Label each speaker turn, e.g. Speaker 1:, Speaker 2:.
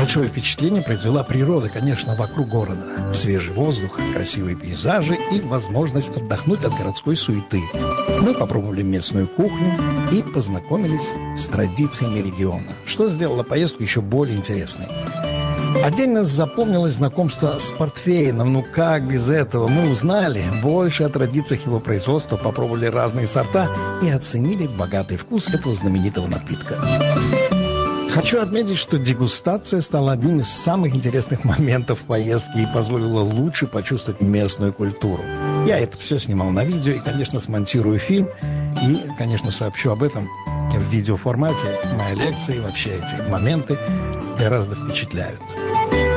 Speaker 1: Большое впечатление произвела природа, конечно, вокруг города. Свежий воздух, красивые пейзажи и возможность отдохнуть от городской суеты. Мы попробовали местную кухню и познакомились с традициями региона, что сделало поездку еще более интересной. Отдельно запомнилось знакомство с портвейном. Ну как без этого? Мы узнали больше о традициях его производства, попробовали разные сорта и оценили богатый вкус этого знаменитого напитка. Хочу отметить, что дегустация стала одним из самых интересных моментов поездки и позволила лучше почувствовать местную культуру. Я это все снимал на видео и, конечно, смонтирую фильм и, конечно, сообщу об этом в видеоформате. Моя лекция и вообще эти моменты гораздо впечатляют.